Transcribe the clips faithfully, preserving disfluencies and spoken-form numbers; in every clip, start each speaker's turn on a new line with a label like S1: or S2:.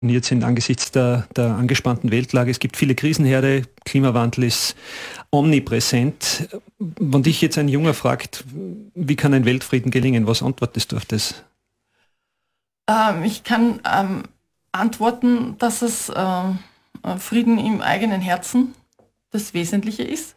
S1: Jetzt sind angesichts der, der angespannten Weltlage. Es gibt viele Krisenherde, Klimawandel ist omnipräsent. Wenn dich jetzt ein Junger fragt, wie kann ein Weltfrieden gelingen, was antwortest du auf das?
S2: Ähm, ich kann ähm, antworten, dass es ähm, Frieden im eigenen Herzen das Wesentliche ist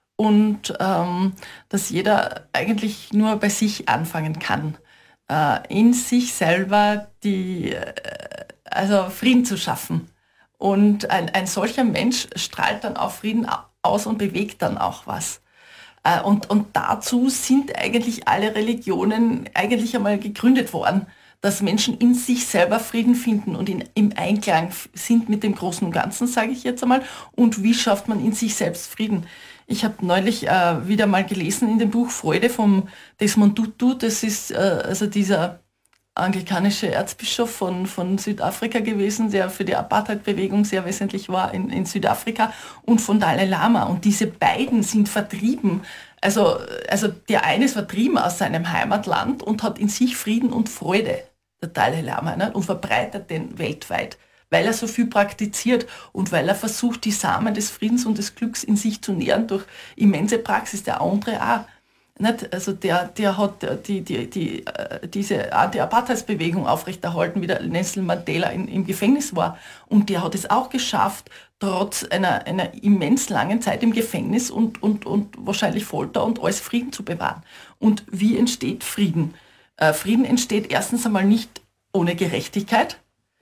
S2: und ähm, dass jeder eigentlich nur bei sich anfangen kann, äh, in sich selber die äh, also Frieden zu schaffen. Und ein, ein solcher Mensch strahlt dann auch Frieden aus und bewegt dann auch was. Äh, und, und dazu sind eigentlich alle Religionen eigentlich einmal gegründet worden, dass Menschen in sich selber Frieden finden und in, im Einklang sind mit dem Großen und Ganzen, sage ich jetzt einmal. Und wie schafft man in sich selbst Frieden? Ich habe neulich äh, wieder mal gelesen in dem Buch Freude vom Desmond Tutu, das ist äh, also dieser anglikanische Erzbischof von, von Südafrika gewesen, der für die Apartheid-Bewegung sehr wesentlich war in, in Südafrika, und von Dalai Lama. Und diese beiden sind vertrieben. Also, also der eine ist vertrieben aus seinem Heimatland und hat in sich Frieden und Freude, der Dalai Lama, ne, und verbreitet den weltweit, weil er so viel praktiziert und weil er versucht, die Samen des Friedens und des Glücks in sich zu nähren durch immense Praxis. Der andere auch. Nicht? Also der, der hat die, die, die, diese Anti-Apartheids-Bewegung aufrechterhalten, wie der Nelson Mandela in, im Gefängnis war. Und der hat es auch geschafft, trotz einer, einer immens langen Zeit im Gefängnis und, und, und wahrscheinlich Folter und alles Frieden zu bewahren. Und wie entsteht Frieden? Äh, Frieden entsteht erstens einmal nicht ohne Gerechtigkeit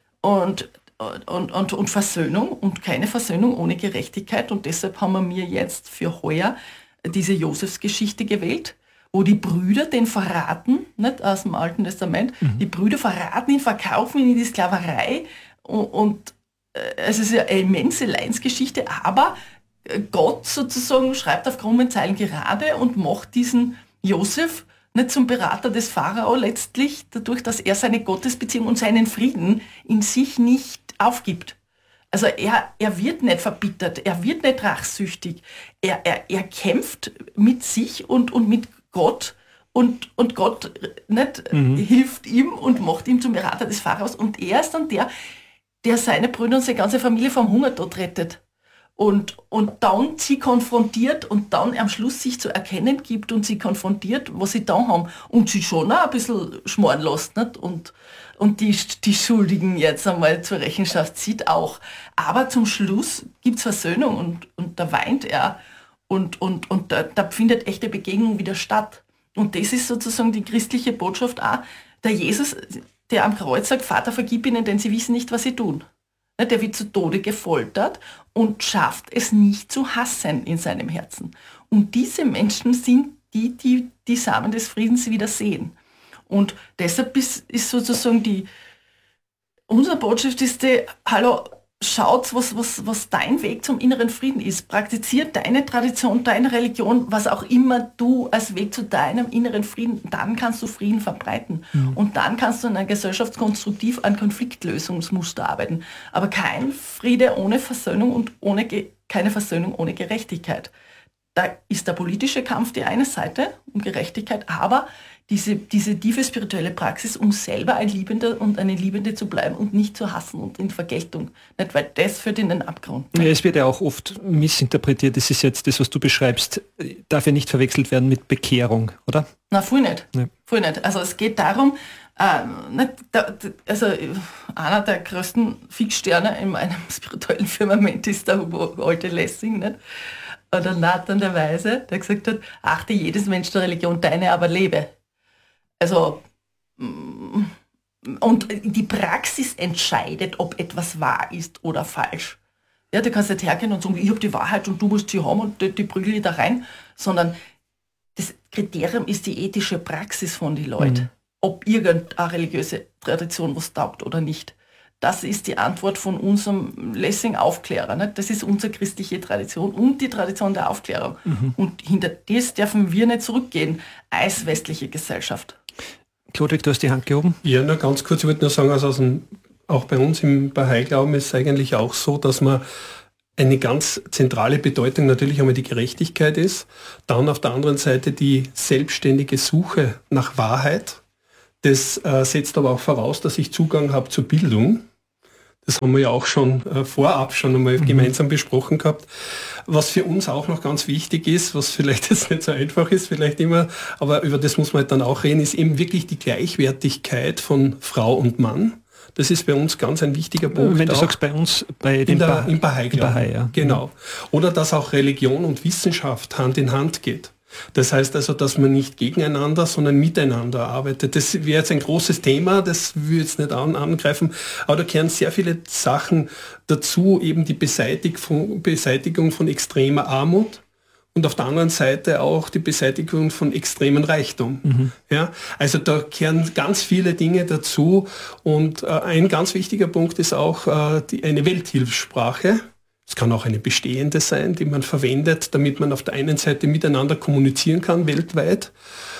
S2: und, und, und, und Versöhnung und keine Versöhnung ohne Gerechtigkeit. Und deshalb haben wir mir jetzt für heuer diese Josefsgeschichte gewählt, wo die Brüder den verraten, nicht aus dem Alten Testament, mhm. die Brüder verraten ihn, verkaufen ihn in die Sklaverei und, und es ist eine immense Leidensgeschichte, aber Gott sozusagen schreibt auf krummen Zeilen gerade und macht diesen Josef nicht zum Berater des Pharao letztlich, dadurch, dass er seine Gottesbeziehung und seinen Frieden in sich nicht aufgibt. Also er, er wird nicht verbittert, er wird nicht rachsüchtig, er, er, er kämpft mit sich und, und mit Gott und, und Gott nicht mhm. hilft ihm und macht ihn zum Berater des Pharaos und er ist dann der, der seine Brüder und seine ganze Familie vom Hungertod rettet und, und dann sie konfrontiert und dann am Schluss sich zu erkennen gibt und sie konfrontiert, was sie da haben und sie schon auch ein bisschen schmoren lässt, nicht? Und Und die, die Schuldigen jetzt einmal zur Rechenschaft zieht auch. Aber zum Schluss gibt es Versöhnung und, und da weint er. Und, und, und da, da findet echte Begegnung wieder statt. Und das ist sozusagen die christliche Botschaft auch. Der Jesus, der am Kreuz sagt, Vater, vergib ihnen, denn sie wissen nicht, was sie tun. Der wird zu Tode gefoltert und schafft es nicht zu hassen in seinem Herzen. Und diese Menschen sind die, die die Samen des Friedens wieder sehen. Und deshalb ist, ist sozusagen die, unsere Botschaft ist die, hallo, schaut, was, was, was dein Weg zum inneren Frieden ist. Praktiziert deine Tradition, deine Religion, was auch immer du als Weg zu deinem inneren Frieden, dann kannst du Frieden verbreiten. Mhm. Und dann kannst du in einer Gesellschaft konstruktiv an Konfliktlösungsmuster arbeiten. Aber kein Friede ohne Versöhnung und ohne Ge- keine Versöhnung ohne Gerechtigkeit. Da ist der politische Kampf die eine Seite um Gerechtigkeit, aber diese, diese tiefe spirituelle Praxis, um selber ein Liebender und eine Liebende zu bleiben und nicht zu hassen und in Vergeltung. Nicht, weil das führt in den Abgrund.
S1: Ja, es wird ja auch oft missinterpretiert. Das ist jetzt das, was du beschreibst, darf ja nicht verwechselt werden mit Bekehrung, oder?
S2: Na, voll nicht. Ja. Voll nicht. Also es geht darum, äh, nicht, da, also einer der größten Fixsterne in meinem spirituellen Firmament ist der alte Lessing, nicht? Oder Nathan der Weise, der gesagt hat, achte jedes Mensch der Religion, deine aber lebe. Also, und die Praxis entscheidet, ob etwas wahr ist oder falsch. Ja, du kannst nicht hergehen und sagen, ich habe die Wahrheit und du musst sie haben und die, die prügel ich da rein, sondern das Kriterium ist die ethische Praxis von den Leuten, mhm. ob irgendeine religiöse Tradition was taugt oder nicht. Das ist die Antwort von unserem Lessing-Aufklärer. Ne? Das ist unsere christliche Tradition und die Tradition der Aufklärung. Mhm. Und hinter das dürfen wir nicht zurückgehen als westliche Gesellschaft.
S1: Klodwig, du hast die Hand gehoben.
S3: Ja, nur ganz kurz, ich wollte nur sagen, also aus dem, auch bei uns im Bahai-Glauben ist es eigentlich auch so, dass man eine ganz zentrale Bedeutung natürlich einmal die Gerechtigkeit ist, dann auf der anderen Seite die selbstständige Suche nach Wahrheit. Das äh, setzt aber auch voraus, dass ich Zugang habe zur Bildung. Das haben wir ja auch schon äh, vorab schon einmal mhm. gemeinsam besprochen gehabt. Was für uns auch noch ganz wichtig ist, was vielleicht jetzt nicht so einfach ist, vielleicht immer, aber über das muss man halt dann auch reden, ist eben wirklich die Gleichwertigkeit von Frau und Mann. Das ist bei uns ganz ein wichtiger Punkt.
S1: Wenn du auch sagst, bei uns, bei den
S3: ba- im Bahai,
S1: Bahai, ja.
S3: Genau. Oder dass auch Religion und Wissenschaft Hand in Hand geht. Das heißt also, dass man nicht gegeneinander, sondern miteinander arbeitet. Das wäre jetzt ein großes Thema, das will ich jetzt nicht an, angreifen, aber da kehren sehr viele Sachen dazu, eben die Beseitigung, Beseitigung von extremer Armut und auf der anderen Seite auch die Beseitigung von extremen Reichtum. Mhm. Ja, also da kehren ganz viele Dinge dazu und äh, ein ganz wichtiger Punkt ist auch äh, die, eine Welthilfssprache. Es kann auch eine bestehende sein, die man verwendet, damit man auf der einen Seite miteinander kommunizieren kann weltweit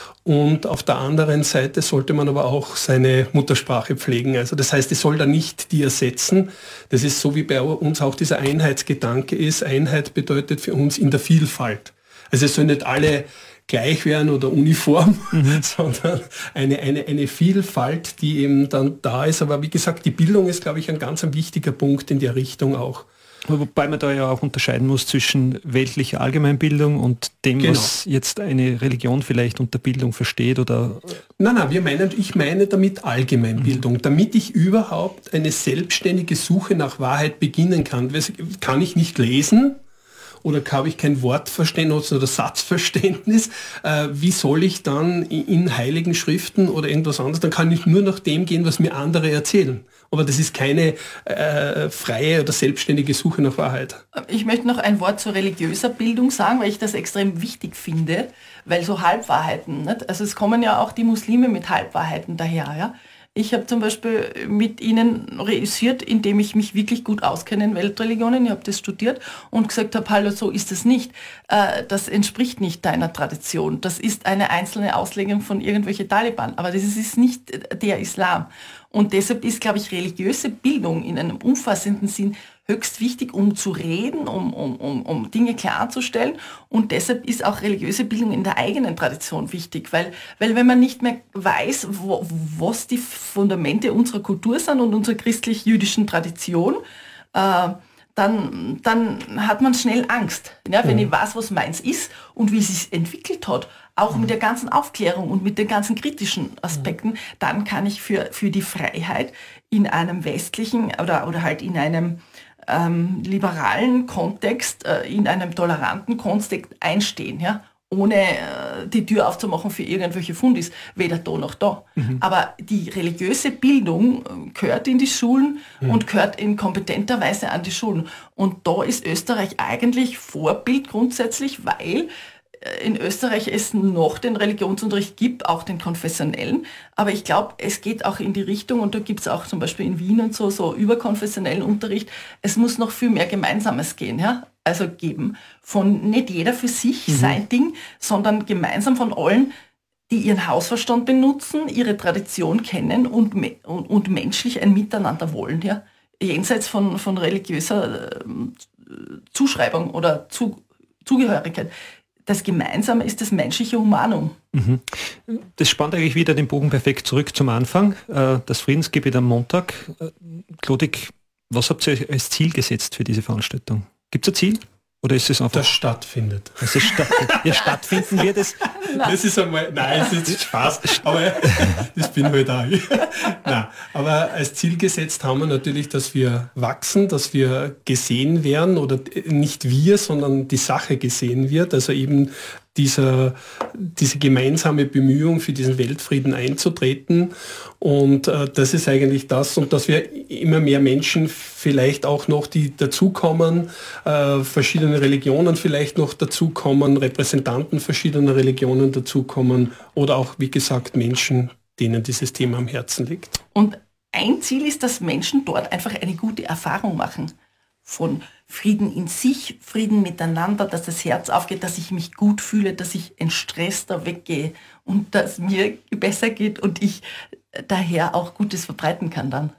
S3: und auf der anderen Seite sollte man aber auch seine Muttersprache pflegen. Also das heißt, es soll da nicht die ersetzen. Das ist so, wie bei uns auch dieser Einheitsgedanke ist. Einheit bedeutet für uns in der Vielfalt. Also es sollen nicht alle gleich werden oder uniform, mhm. sondern eine, eine, eine Vielfalt, die eben dann da ist. Aber wie gesagt, die Bildung ist, glaube ich, ein ganz ein wichtiger Punkt in der Richtung auch.
S1: Wobei man da ja auch unterscheiden muss zwischen weltlicher Allgemeinbildung und dem, genau. was jetzt eine Religion vielleicht unter Bildung versteht oder...
S3: Nein, nein, wir meinen, ich meine damit Allgemeinbildung, mhm. damit ich überhaupt eine selbstständige Suche nach Wahrheit beginnen kann. Kann ich nicht lesen oder habe ich kein Wortverständnis oder Satzverständnis, äh, wie soll ich dann in heiligen Schriften oder irgendwas anderes, dann kann ich nur nach dem gehen, was mir andere erzählen. Aber das ist keine äh, freie oder selbstständige Suche nach Wahrheit.
S2: Ich möchte noch ein Wort zur religiöser Bildung sagen, weil ich das extrem wichtig finde, weil so Halbwahrheiten, nicht? Also es kommen ja auch die Muslime mit Halbwahrheiten daher, ja. Ich habe zum Beispiel mit ihnen reüssiert, indem ich mich wirklich gut auskenne in Weltreligionen. Ich habe das studiert und gesagt habe, hallo, so ist es nicht. Das entspricht nicht deiner Tradition. Das ist eine einzelne Auslegung von irgendwelchen Taliban. Aber das ist nicht der Islam. Und deshalb ist, glaube ich, religiöse Bildung in einem umfassenden Sinn höchst wichtig, um zu reden, um, um, um, um Dinge klarzustellen. Und deshalb ist auch religiöse Bildung in der eigenen Tradition wichtig, weil, weil wenn man nicht mehr weiß, wo, was die Fundamente unserer Kultur sind und unserer christlich-jüdischen Tradition, äh, dann, dann hat man schnell Angst. Ja, wenn mhm. ich weiß, was meins ist und wie es sich entwickelt hat, auch mhm. mit der ganzen Aufklärung und mit den ganzen kritischen Aspekten, mhm. dann kann ich für, für die Freiheit in einem westlichen oder, oder halt in einem ähm, liberalen Kontext, äh, in einem toleranten Kontext einstehen, ja, ohne äh, die Tür aufzumachen für irgendwelche Fundis, weder da noch da. Mhm. Aber die religiöse Bildung äh, gehört in die Schulen mhm. und gehört in kompetenter Weise an die Schulen. Und da ist Österreich eigentlich Vorbild grundsätzlich, weil in Österreich es noch den Religionsunterricht gibt, auch den konfessionellen. Aber ich glaube, es geht auch in die Richtung, und da gibt es auch zum Beispiel in Wien und so, so überkonfessionellen Unterricht. Es muss noch viel mehr Gemeinsames gehen, ja? Also geben. Von nicht jeder für sich mhm. sein Ding, sondern gemeinsam von allen, die ihren Hausverstand benutzen, ihre Tradition kennen und, und, und menschlich ein Miteinander wollen, ja? Jenseits von, von religiöser äh, Zuschreibung oder Zu, Zugehörigkeit. Das Gemeinsame ist das menschliche Humanum.
S1: Mhm. Das spannt eigentlich wieder den Bogen perfekt zurück zum Anfang. Das Friedensgebet am Montag. Klodik, was habt ihr euch als Ziel gesetzt für diese Veranstaltung? Gibt es ein Ziel? Oder ist es einfach...
S3: Das stattfindet.
S1: Das ist stattfindet. Ja, stattfinden wird es.
S3: Das ist einmal... Nein, es ist Spaß. Aber das bin halt auch ich. Nein, aber als Ziel gesetzt haben wir natürlich, dass wir wachsen, dass wir gesehen werden oder nicht wir, sondern die Sache gesehen wird. Also eben dieser, diese gemeinsame Bemühung für diesen Weltfrieden einzutreten. Und äh, das ist eigentlich das. Und dass wir immer mehr Menschen vielleicht auch noch, die dazukommen, äh, verschiedene Religionen vielleicht noch dazukommen, Repräsentanten verschiedener Religionen dazukommen oder auch, wie gesagt, Menschen, denen dieses Thema am Herzen liegt.
S2: Und ein Ziel ist, dass Menschen dort einfach eine gute Erfahrung machen. Von Frieden in sich, Frieden miteinander, dass das Herz aufgeht, dass ich mich gut fühle, dass ich entstresster weggehe und dass mir besser geht und ich daher auch Gutes verbreiten kann dann.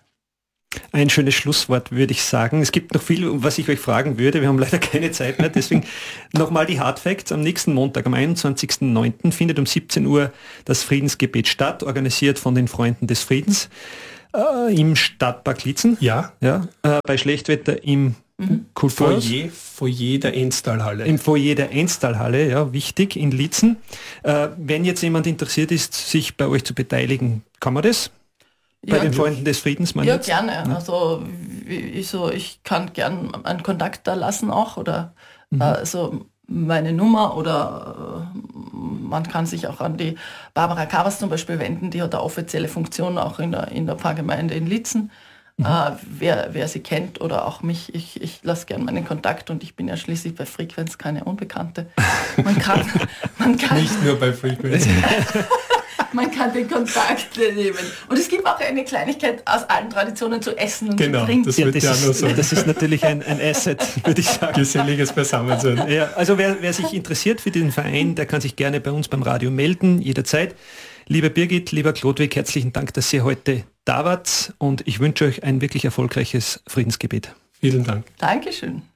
S1: Ein schönes Schlusswort, würde ich sagen. Es gibt noch viel, was ich euch fragen würde. Wir haben leider keine Zeit mehr. Deswegen nochmal die Hard Facts. Am nächsten Montag, am einundzwanzigsten neunten findet um siebzehn Uhr das Friedensgebet statt, organisiert von den Freunden des Friedens. äh, im Stadtpark Liezen.
S3: Ja.
S1: Ja, äh, bei Schlechtwetter im
S3: Mhm.
S1: Kulturhaus.
S3: Foyer, Foyer der Enstalhalle.
S1: Im Foyer der Enstalhalle, ja, wichtig, in Liezen. Äh, wenn jetzt jemand interessiert ist, sich bei euch zu beteiligen, kann man das? Bei
S2: Ja,
S1: den Freunden des Friedens, meine
S2: Ja,
S1: ich jetzt?
S2: gerne. Also ich, so, ich kann gern einen Kontakt da lassen auch oder mhm. äh, so meine Nummer oder äh, man kann sich auch an die Barbara Kavas zum Beispiel wenden, die hat eine offizielle Funktion auch in der, in der Pfarrgemeinde in Liezen. Mhm. Äh, wer, wer sie kennt oder auch mich, ich, ich lasse gern meinen Kontakt und ich bin ja schließlich bei Frequenz keine Unbekannte. Man kann, man kann
S3: nicht nur bei Frequenz.
S2: Man kann den Kontakt nehmen. Und es gibt auch eine Kleinigkeit aus allen Traditionen zu essen und
S3: genau,
S2: zu trinken.
S3: Das,
S1: ja,
S3: wird
S1: das,
S3: ja
S1: ist,
S3: nur so.
S1: das ist natürlich ein, ein Asset, würde ich sagen.
S3: Geselliges Beisammensein.
S1: Ja, also wer, wer sich interessiert für diesen Verein, der kann sich gerne bei uns beim Radio melden, jederzeit. Liebe Birgit, lieber Chlodwig, herzlichen Dank, dass ihr heute da wart und ich wünsche euch ein wirklich erfolgreiches Friedensgebet.
S3: Vielen Dank.
S2: Dankeschön.